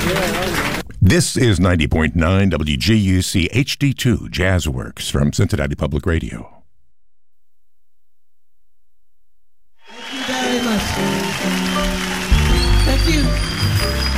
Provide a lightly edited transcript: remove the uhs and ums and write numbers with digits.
This is 90.9 WGUC HD2 Jazzworks from Cincinnati Public Radio. Thank you very much. Thank you.